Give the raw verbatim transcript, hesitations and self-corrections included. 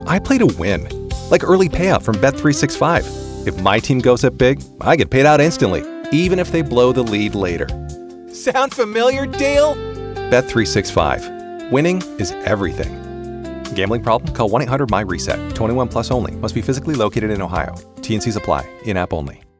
I play to win, like early payout from Bet three sixty-five. If my team goes up big, I get paid out instantly, even if they blow the lead later. Sound familiar, Dale? Bet three sixty-five. Winning is everything. Gambling problem? Call one eight hundred M Y RESET. twenty-one plus only. Must be physically located in Ohio. T N Cs apply. In-app only.